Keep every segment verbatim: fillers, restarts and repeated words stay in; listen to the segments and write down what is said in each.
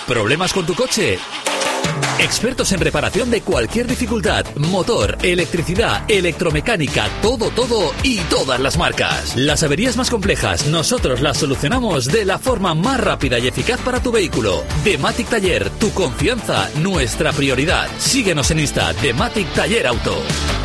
¿Problemas con tu coche? Expertos en reparación de cualquier dificultad, motor, electricidad, electromecánica, todo, todo y todas las marcas. Las averías más complejas, nosotros las solucionamos de la forma más rápida y eficaz para tu vehículo. Dematic Taller, tu confianza, nuestra prioridad. Síguenos en Insta, Dematic Taller Auto.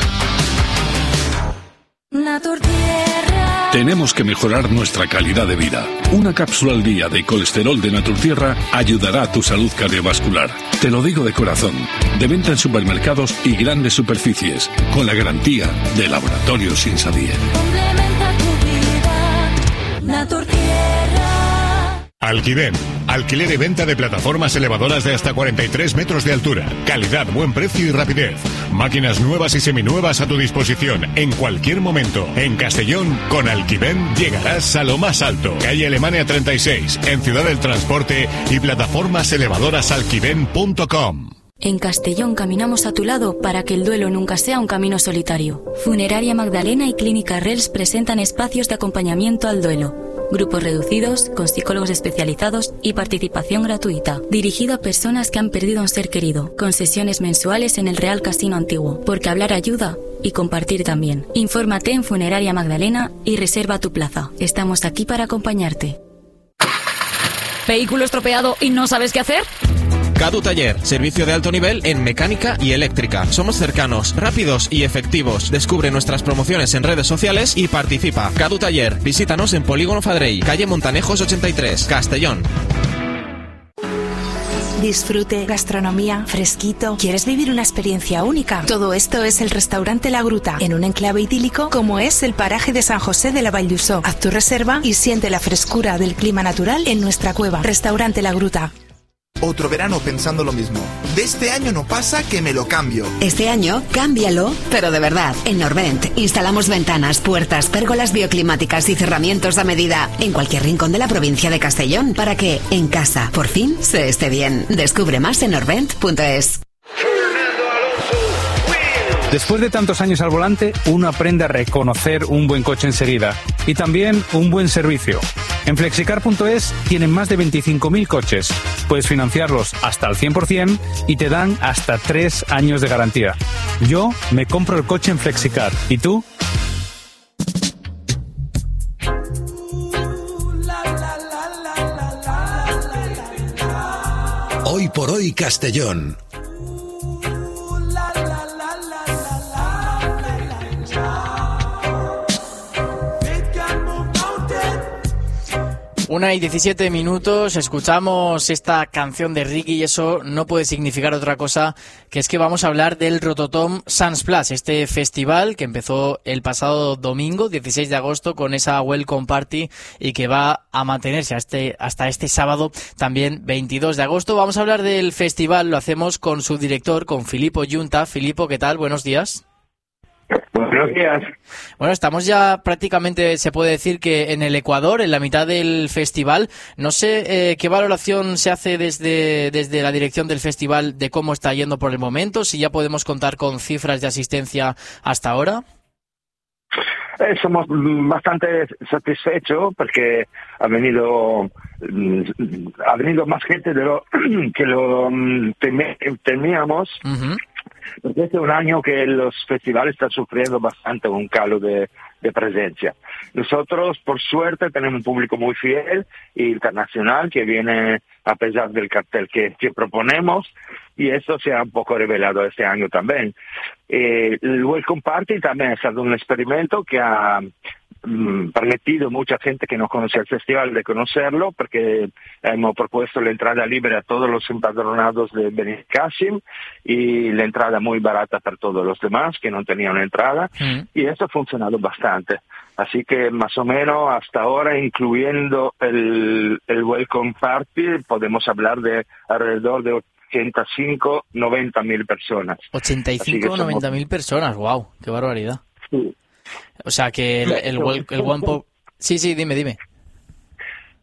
Tenemos que mejorar nuestra calidad de vida. Una cápsula al día de colesterol de Naturtierra ayudará a tu salud cardiovascular. Te lo digo de corazón. De venta en supermercados y grandes superficies, con la garantía de Laboratorios Insadier. Complementa tu vida, Naturtierra. Alquiven, alquiler y venta de plataformas elevadoras de hasta cuarenta y tres metros de altura. Calidad, buen precio y rapidez. Máquinas nuevas y seminuevas a tu disposición en cualquier momento. En Castellón, con Alquiven llegarás a lo más alto. Calle Alemania treinta y seis, en Ciudad del Transporte y plataformas elevadoras alquiven punto com. En Castellón caminamos a tu lado para que el duelo nunca sea un camino solitario. Funeraria Magdalena y Clínica Rels presentan espacios de acompañamiento al duelo. Grupos reducidos, con psicólogos especializados y participación gratuita. Dirigido a personas que han perdido a un ser querido, con sesiones mensuales en el Real Casino Antiguo. Porque hablar ayuda y compartir también. Infórmate en Funeraria Magdalena y reserva tu plaza. Estamos aquí para acompañarte. ¿Vehículo estropeado y no sabes qué hacer? Cadu Taller, servicio de alto nivel en mecánica y eléctrica. Somos cercanos, rápidos y efectivos. Descubre nuestras promociones en redes sociales y participa. Cadu Taller, visítanos en Polígono Fadrey, calle Montanejos ochenta y tres, Castellón. Disfrute, gastronomía, fresquito. ¿Quieres vivir una experiencia única? Todo esto es el restaurante La Gruta, en un enclave idílico como es el paraje de San José de la Vall d'Uixó. Haz tu reserva y siente la frescura del clima natural en nuestra cueva. Restaurante La Gruta. Otro verano pensando lo mismo. De este año no pasa que me lo cambio. Este año, cámbialo, pero de verdad. En Norvent instalamos ventanas, puertas, pérgolas bioclimáticas y cerramientos a medida en cualquier rincón de la provincia de Castellón para que, en casa, por fin, se esté bien. Descubre más en norvent punto es. Después de tantos años al volante, uno aprende a reconocer un buen coche enseguida y también un buen servicio. En flexicar punto es tienen más de veinticinco mil coches. Puedes financiarlos hasta al cien por ciento y te dan hasta tres años de garantía. Yo me compro el coche en Flexicar. ¿Y tú? Hoy por hoy Castellón. Una y diecisiete minutos, escuchamos esta canción de Ricky y eso no puede significar otra cosa que es que vamos a hablar del Rototom Sans Plus, este festival que empezó el pasado domingo, dieciséis de agosto, con esa Welcome Party y que va a mantenerse hasta este, hasta este sábado, también veintidós de agosto. Vamos a hablar del festival, lo hacemos con su director, con Filippo Giunta. Filippo, ¿qué tal? Buenos días. Buenos días. Bueno, estamos ya prácticamente, se puede decir que en el Ecuador, en la mitad del festival. No sé eh, qué valoración se hace desde, desde la dirección del festival de cómo está yendo por el momento, si ya podemos contar con cifras de asistencia hasta ahora. Eh, somos bastante satisfechos porque ha venido ha venido más gente de lo que lo temíamos. Uh-huh. Porque este es un año que los festivales están sufriendo bastante un calo de, de presencia. Nosotros, por suerte, tenemos un público muy fiel e internacional que viene a pesar del cartel que, que proponemos, y eso se ha un poco revelado este año también. Eh, el Welcome Party también ha sido un experimento que ha mm, permitido a mucha gente que no conocía el festival de conocerlo, porque hemos propuesto la entrada libre a todos los empadronados de Benicassim y la entrada muy barata para todos los demás que no tenían entrada, mm. y eso ha funcionado bastante. Así que más o menos hasta ahora, incluyendo el, el Welcome Party, podemos hablar de alrededor de ochenta y cinco, noventa mil personas. ochenta y cinco, noventa mil personas, wow, qué barbaridad. Sí. O sea que el, el, el, el One Pop... Sí, sí, dime, dime.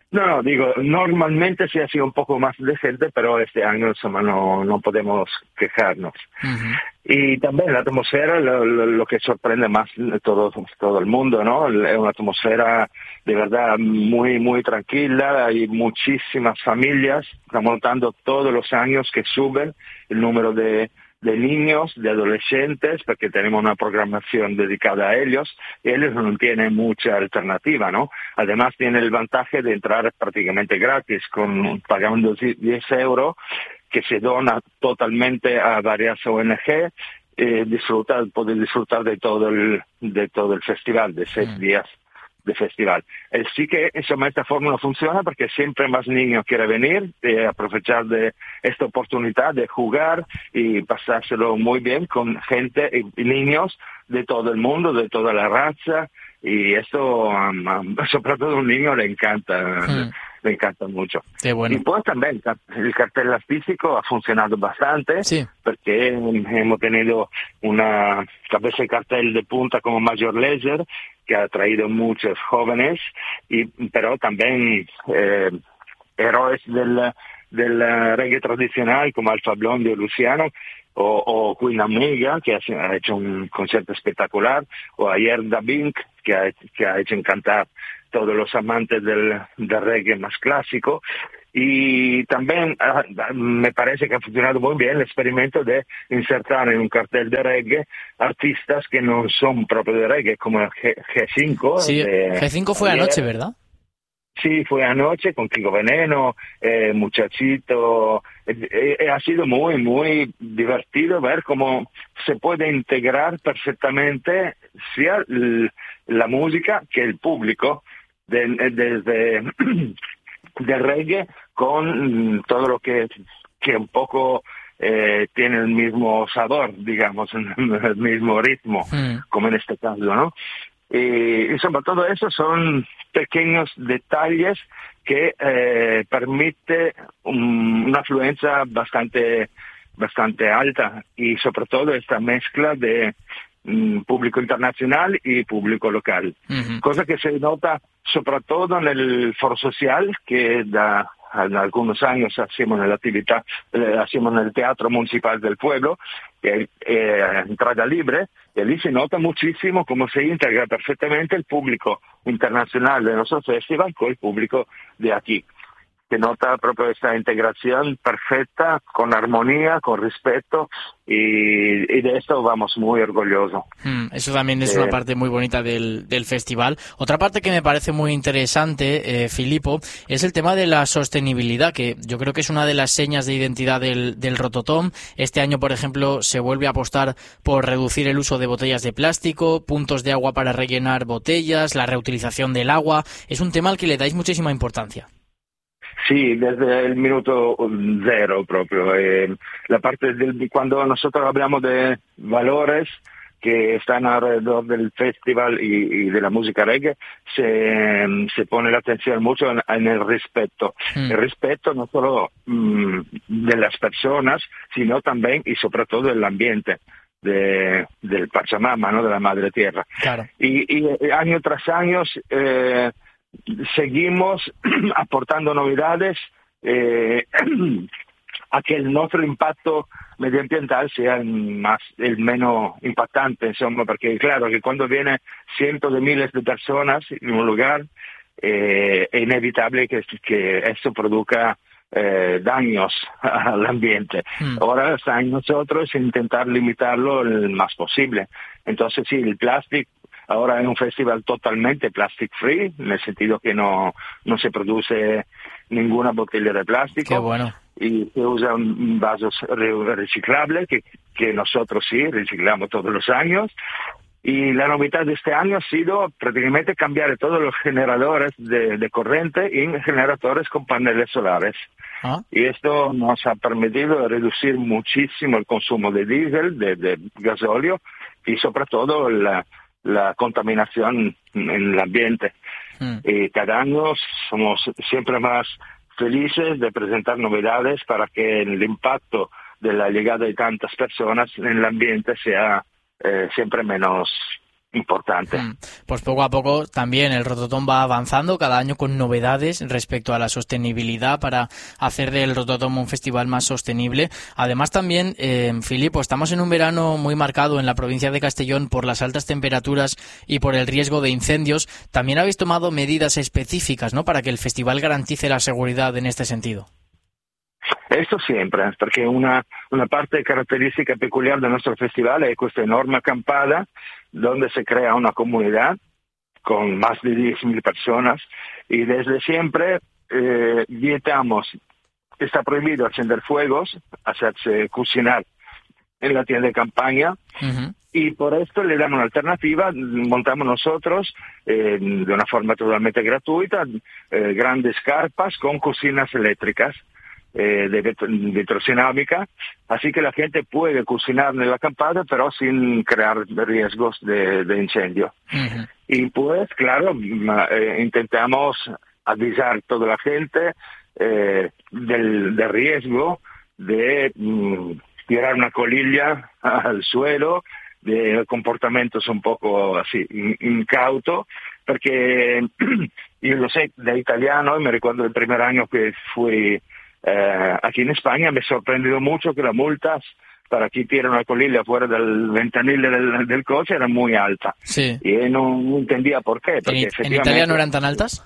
No, no, digo, normalmente sí ha sido un poco más de gente, pero este año insomma no, no podemos quejarnos. Uh-huh. Y también la atmósfera, lo, lo, lo que sorprende más a todo, todo el mundo, ¿no? Es una atmósfera de verdad muy, muy tranquila, hay muchísimas familias, estamos notando todos los años que suben el número de de niños, de adolescentes, porque tenemos una programación dedicada a ellos, y ellos no tienen mucha alternativa, ¿no? Además tiene el vantaje de entrar prácticamente gratis, con pagando diez euros, que se dona totalmente a varias O N G, eh, disfrutar, poder disfrutar de todo el, de todo el festival, de seis mm. días de festival. Eh, sí que insomma esta fórmula funciona porque siempre más niños quieren venir, eh, aprovechar de esta oportunidad de jugar y pasárselo muy bien con gente y, y niños de todo el mundo, de toda la raza, y esto um, um, sobre todo a un niño le encanta. Mm. Me encanta mucho. Qué bueno. Y pues también el cartel artístico ha funcionado bastante, sí. porque hemos tenido una cabeza de cartel de punta como Major Lazer, que ha traído muchos jóvenes, y pero también eh, héroes del, del reggae tradicional como Alfa Blondy o Luciano, o, o Queen Amiga, que ha, ha hecho un concierto espectacular, o ayer Da Bink, que ha, que ha hecho encantar todos los amantes del, del reggae más clásico. Y también ah, me parece que ha funcionado muy bien el experimento de insertar en un cartel de reggae artistas que no son propios de reggae, como G, G5. Sí, de, G cinco fue ayer. anoche, ¿verdad? Sí, fue anoche con Kiko Veneno, eh, Muchachito. Eh, eh, ha sido muy, muy divertido ver cómo se puede integrar perfectamente sea l- la música que el público desde de, de, de reggae con todo lo que, que un poco eh, tiene el mismo sabor, digamos, el mismo ritmo, mm. como en este caso, ¿no? Y, insomma, todo eso son pequeños detalles que eh, permite un, una afluencia bastante, bastante alta, y sobre todo esta mezcla de um, público internacional y público local, uh-huh. cosa que se nota sobre todo en el foro social que da en algunos años hacemos en la actividad, eh, hacemos en el Teatro Municipal del Pueblo, que es eh, entrada libre, y allí se nota muchísimo cómo se integra perfectamente el público internacional de nuestro festival con el público de aquí. Se nota proprio esta integración perfecta, con armonía, con respeto, y, y de esto vamos muy orgullosos. Mm, eso también es eh, una parte muy bonita del, del festival. Otra parte que me parece muy interesante, eh, Filippo, es el tema de la sostenibilidad, que yo creo que es una de las señas de identidad del, del Rototom. Este año, por ejemplo, se vuelve a apostar por reducir el uso de botellas de plástico, puntos de agua para rellenar botellas, la reutilización del agua. Es un tema al que le dais muchísima importancia. Sí, desde el minuto cero propio. Eh, la parte del, cuando nosotros hablamos de valores que están alrededor del festival y, y de la música reggae, se, se pone la atención mucho en, en el respeto. Mm. El respeto no solo mm, de las personas, sino también y sobre todo del ambiente. De, del Pachamama, ¿no? De la Madre Tierra. Claro. Y, y año tras año eh, seguimos aportando novedades eh, a que el nuestro impacto medioambiental sea el, más, el menos impactante, insomma, porque claro que cuando vienen cientos de miles de personas en un lugar eh, es inevitable que, que esto produzca eh, daños al ambiente. Mm. Ahora está en nosotros intentar limitarlo el más posible. Entonces sí, el plástico ahora es un festival totalmente plastic free, en el sentido que no, no se produce ninguna botella de plástico. Qué bueno. Y se usan vasos reciclables, que, que nosotros sí reciclamos todos los años. Y la novedad de este año ha sido prácticamente cambiar todos los generadores de, de corriente en generadores con paneles solares. ¿Ah? Y esto nos ha permitido reducir muchísimo el consumo de diésel, de, de gasóleo y sobre todo la la contaminación en el ambiente. Mm. Y cada año somos siempre más felices de presentar novedades para que el impacto de la llegada de tantas personas en el ambiente sea eh, siempre menos importante. Pues poco a poco también el Rototom va avanzando cada año con novedades respecto a la sostenibilidad para hacer del Rototom un festival más sostenible. Además también, eh, Filippo, estamos en un verano muy marcado en la provincia de Castellón por las altas temperaturas y por el riesgo de incendios. También habéis tomado medidas específicas, ¿no?, para que el festival garantice la seguridad en este sentido. Esto siempre, perché una, una parte caratteristica peculiar del nostro festival è questa enorme acampada donde se crea una comunidad con más de diez mil personas y desde siempre eh, vietamos, está prohibido encender fuegos, hacerse cocinar en la tienda de campaña. Uh-huh. Y por esto le damos una alternativa, montamos nosotros eh, de una forma totalmente gratuita eh, grandes carpas con cocinas eléctricas eh, de vitrocinámica, así que la gente puede cocinar en la acampada pero sin crear riesgos de, de incendio. Uh-huh. Y pues claro, eh, intentamos avisar a toda la gente eh, del, del riesgo de mm, tirar una colilla al suelo, de comportamientos un poco así incauto, perché io lo sé da italiano, mi ricordo il primo anno che fui eh, aquí en España, me ha sorprendido mucho que las multas para chi tira una colilla fuera del ventanile del, del coche era muy alta. Sí. Y no, no entendía por qué. ¿En, ¿En Italia no eran tan altas?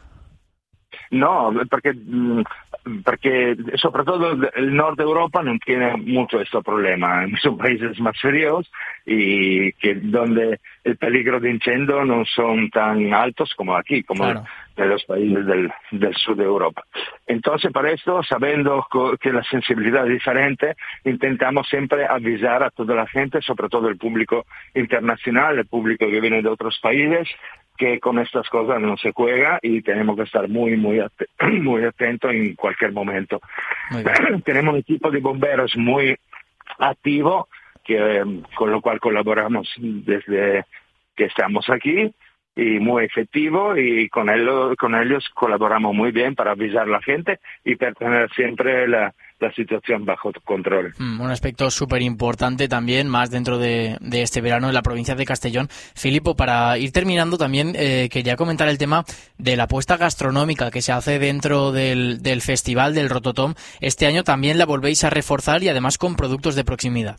No, perché, perché soprattutto il nord Europa non tiene mucho questo problema, son países más fríos y que donde el peligro de incendio no son tan altos como aquí, como claro. en los países del, del sur de Europa. Entonces, para esto, sabiendo que la sensibilidad es diferente, intentamos siempre avisar a toda la gente, sobre todo el público internacional, el público que viene de otros países, que con estas cosas no se juega y tenemos que estar muy, muy, at- muy atentos en cualquier momento. Tenemos un equipo de bomberos muy activo, que, con lo cual colaboramos desde que estamos aquí, y muy efectivo, y con, él, con ellos colaboramos muy bien para avisar a la gente y para tener siempre la, la situación bajo control. Mm, un aspecto súper importante también, más dentro de, de este verano en la provincia de Castellón. Filippo, para ir terminando también, eh, quería comentar el tema de la apuesta gastronómica que se hace dentro del, del festival del Rototom. Este año también la volvéis a reforzar y además con productos de proximidad.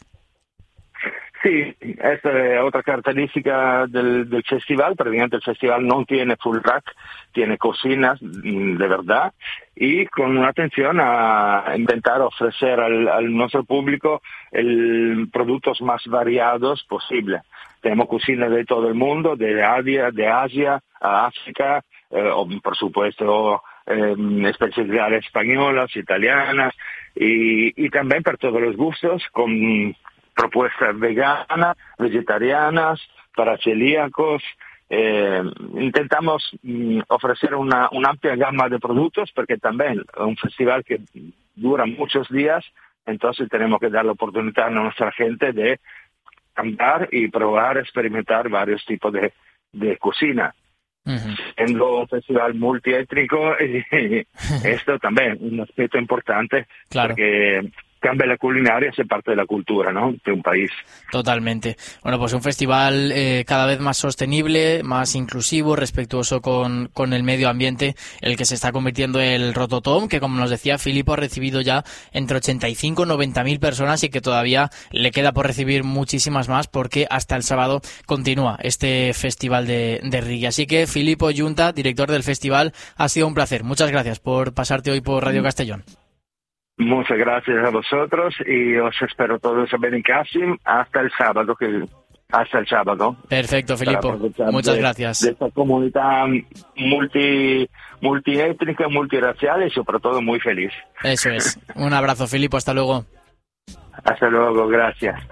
Sí, esta es otra característica del, del festival, prácticamente el festival no tiene full rack, tiene cocinas de verdad y con una atención a intentar ofrecer al, al nuestro público el productos más variados posible. Tenemos cocinas de todo el mundo, de Asia, de Asia a África, eh, o por supuesto eh, especialidades españolas, italianas y, y también para todos los gustos con propuestas veganas, vegetarianas, para celíacos. Eh, intentamos mm, ofrecer una, una amplia gama de productos porque también es un festival que dura muchos días, entonces tenemos que dar la oportunidad a nuestra gente de cantar y probar, experimentar varios tipos de, de cocina. Uh-huh. Siendo un festival multiétnico, esto también es un aspecto importante, claro. Porque cambia la culinaria, es parte de la cultura, ¿no?, de un país. Totalmente. Bueno, pues un festival eh, cada vez más sostenible, más inclusivo, respetuoso con, con el medio ambiente, el que se está convirtiendo el Rototom, que como nos decía Filippo ha recibido ya entre ochenta y cinco y noventa mil personas y que todavía le queda por recibir muchísimas más porque hasta el sábado continúa este festival de, de Rigui. Así que Filippo Giunta, director del festival, ha sido un placer. Muchas gracias por pasarte hoy por Radio Castellón. Muchas gracias a vosotros y os espero todos a Benicassim hasta el sábado, que hasta el sábado. Perfecto, Filippo. Muchas de, gracias. De esta comunidad multi, multiétnica, multiracial y sobre todo muy feliz. Eso es. Un abrazo, Filippo. Hasta luego. Hasta luego, gracias.